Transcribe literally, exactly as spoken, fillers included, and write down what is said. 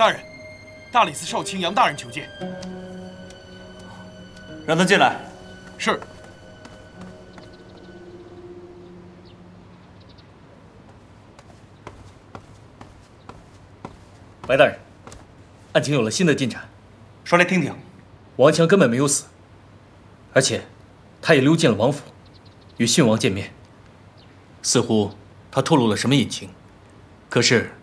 大人，大理寺少卿杨大人求见。 让他进来。 是。 白大人，案情有了新的进展。 说来听听。 王强根本没有死，而且他也溜进了王府，与郡王见面。似乎他透露了什么隐情，可是